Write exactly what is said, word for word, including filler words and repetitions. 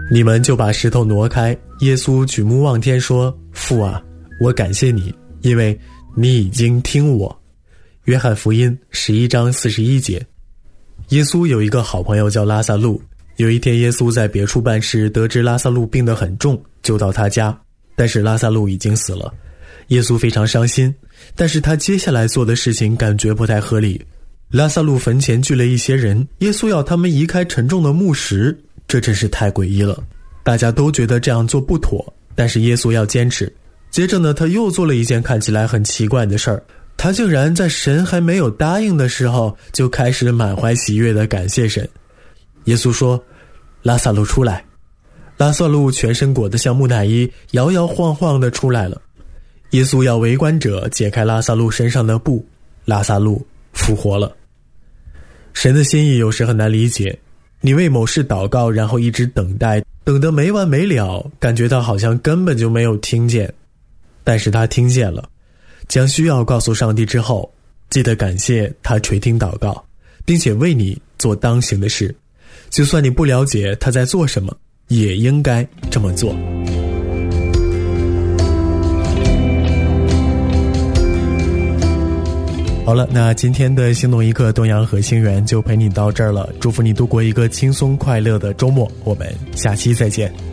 你们就把石头挪开。耶稣举目望天说，父啊，我感谢你，因为你已经听我。约翰福音十一章四十一节。耶稣有一个好朋友叫拉撒路，有一天耶稣在别处办事，得知拉撒路病得很重，就到他家，但是拉撒路已经死了。耶稣非常伤心，但是他接下来做的事情感觉不太合理。拉撒路坟前聚了一些人，耶稣要他们移开沉重的木石，这真是太诡异了。大家都觉得这样做不妥，但是耶稣要坚持。接着呢，他又做了一件看起来很奇怪的事儿，他竟然在神还没有答应的时候，就开始满怀喜悦地感谢神。耶稣说，拉撒路出来。拉撒路全身裹得像木乃伊，摇摇晃晃地出来了。耶稣要围观者解开拉撒路身上的布，拉撒路复活了。神的心意有时很难理解，你为某事祷告，然后一直等待，等得没完没了，感觉他好像根本就没有听见，但是他听见了。将需要告诉上帝之后，记得感谢他垂听祷告，并且为你做当行的事，就算你不了解他在做什么，也应该这么做。好了，那今天的心动一刻东阳和星源就陪你到这儿了，祝福你度过一个轻松快乐的周末，我们下期再见。